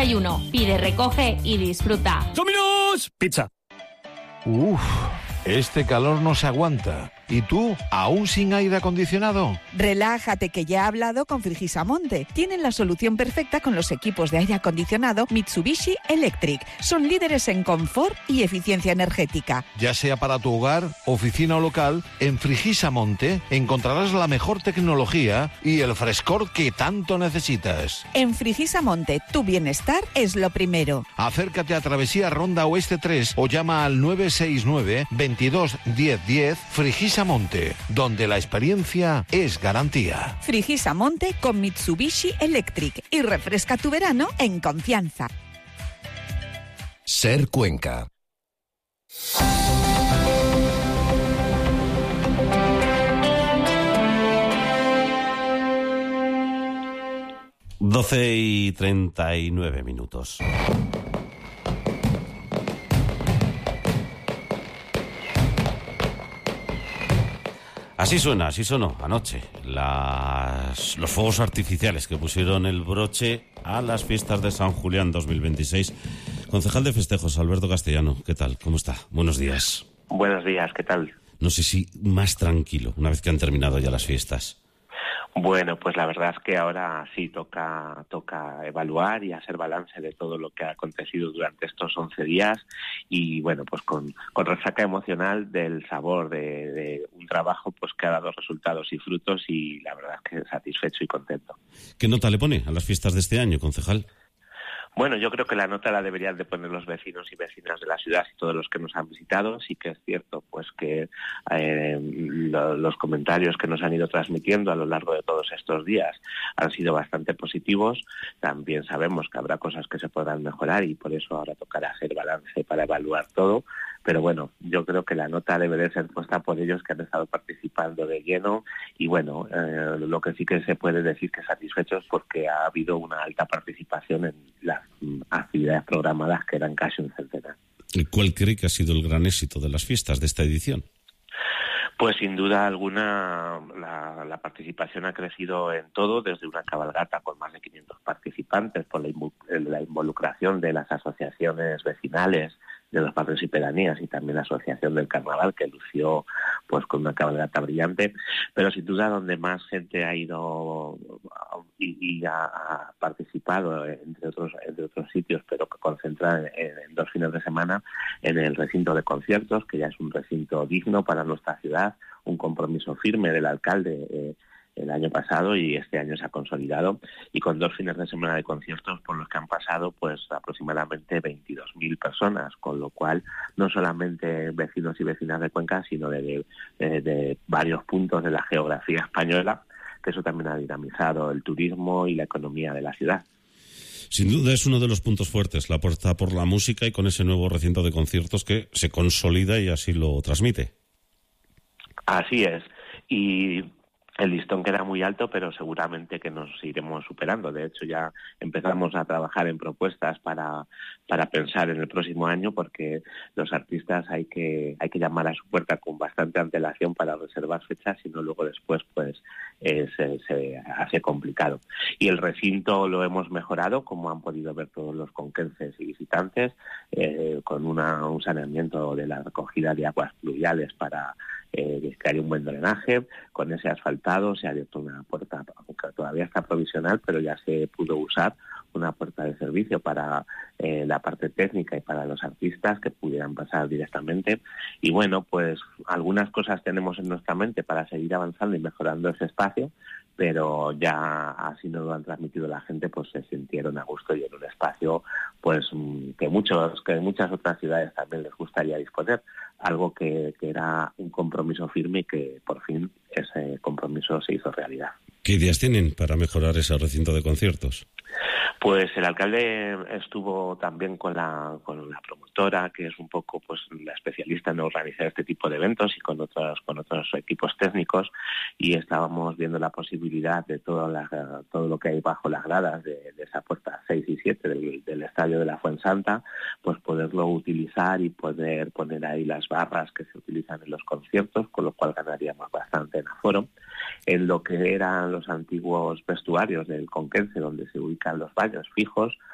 desayuno. Pide, recoge y disfruta. ¡Domino's! Pizza. Uf, este calor no se aguanta. ¿Y tú, aún sin aire acondicionado? Relájate, que ya he hablado con Frigisamonte. Tienen la solución perfecta con los equipos de aire acondicionado Mitsubishi Electric. Son líderes en confort y eficiencia energética. Ya sea para tu hogar, oficina o local, en Frigisamonte encontrarás la mejor tecnología y el frescor que tanto necesitas. En Frigisamonte, tu bienestar es lo primero. Acércate a Travesía Ronda Oeste 3 o llama al 969 22 10 10 Frigisamonte, donde la experiencia es garantía. Frigisamonte con Mitsubishi Electric y refresca tu verano en confianza. Ser Cuenca. Doce y 39 minutos. Así sonó anoche los fuegos artificiales que pusieron el broche a las fiestas de San Julián 2026. Concejal de Festejos, Alberto Castellano, ¿qué tal? ¿Cómo está? Buenos días. Buenos días, ¿qué tal? No sé si más tranquilo, una vez que han terminado ya las fiestas. Bueno, pues la verdad es que ahora sí toca evaluar y hacer balance de todo lo que ha acontecido durante estos 11 días y bueno, pues con resaca emocional del sabor de un trabajo pues que ha dado resultados y frutos y la verdad es que satisfecho y contento. ¿Qué nota le pone a las fiestas de este año, concejal? Bueno, yo creo que la nota la deberían de poner los vecinos y vecinas de la ciudad y todos los que nos han visitado. Sí que es cierto pues que los comentarios que nos han ido transmitiendo a lo largo de todos estos días han sido bastante positivos. También sabemos que habrá cosas que se podrán mejorar y por eso ahora tocará hacer balance para evaluar todo. Pero bueno, yo creo que la nota debe de ser puesta por ellos que han estado participando de lleno y bueno, lo que sí que se puede decir que satisfechos porque ha habido una alta participación en las actividades programadas que eran casi un centenar. ¿Y cuál cree que ha sido el gran éxito de las fiestas de esta edición? Pues sin duda alguna la participación ha crecido en todo, desde una cabalgata con más de 500 participantes por la involucración de las asociaciones vecinales, de los barrios y pedanías y también la Asociación del Carnaval que lució pues con una cabalgata brillante, pero sin duda donde más gente ha ido y ha participado entre otros sitios, pero que concentra en 2 fines de semana en el recinto de conciertos, que ya es un recinto digno para nuestra ciudad, un compromiso firme del alcalde el año pasado y este año se ha consolidado y con 2 fines de semana de conciertos por los que han pasado pues aproximadamente 22.000 personas, con lo cual no solamente vecinos y vecinas de Cuenca sino de varios puntos de la geografía española, que eso también ha dinamizado el turismo y la economía de la ciudad. Sin duda es uno de los puntos fuertes, la apuesta por la música y con ese nuevo recinto de conciertos que se consolida y así lo transmite. Así es, y el listón queda muy alto, pero seguramente que nos iremos superando. De hecho, ya empezamos a trabajar en propuestas para pensar en el próximo año, porque los artistas hay que llamar a su puerta con bastante antelación para reservar fechas, si no luego después pues se hace complicado. Y el recinto lo hemos mejorado, como han podido ver todos los conquenses y visitantes, con un saneamiento de la recogida de aguas pluviales para que haya un buen drenaje. Con ese asfaltado se ha abierto una puerta, aunque todavía está provisional, pero ya se pudo usar una puerta de servicio para la parte técnica y para los artistas que pudieran pasar directamente. Y bueno, pues algunas cosas tenemos en nuestra mente para seguir avanzando y mejorando ese espacio, pero ya así nos lo han transmitido la gente, pues se sintieron a gusto y en un espacio pues que muchas otras ciudades también les gustaría disponer, algo que era un compromiso firme y que por fin ese compromiso se hizo realidad. ¿Qué ideas tienen para mejorar ese recinto de conciertos? Pues el alcalde estuvo también con la promotora, que es un poco pues la especialista en organizar este tipo de eventos, y con otros equipos técnicos, y estábamos viendo la posibilidad de todo lo que hay bajo las gradas de esa puerta 6 y 7 del estadio de la Fuensanta, pues poderlo utilizar y poder poner ahí las barras que se utilizan en los conciertos, con lo cual ganaríamos bastante en aforo. En lo que eran los antiguos vestuarios del Conquense, donde se ubican los baños fijos,